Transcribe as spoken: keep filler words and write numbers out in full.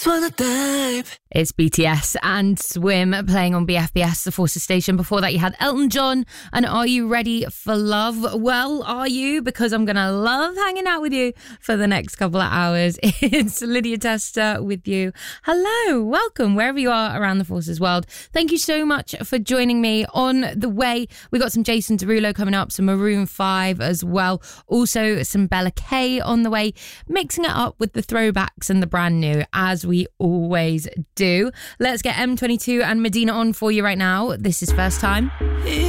wanna dive. It's B T S and Swim playing on B F B S, the Forces station. Before that, you had Elton John and Are You Ready for Love? Well, are you? Because I'm going to love hanging out with you for the next couple of hours. It's Lydia Tester with you. Hello, welcome, wherever you are around the Forces world. Thank you so much for joining me. On the way, we got some Jason Derulo coming up, some Maroon five as well. Also, some Bella K on the way, mixing it up with the throwbacks and the brand new, as we always do. Let's get M twenty-two and Medina on for you right now. This is First Time.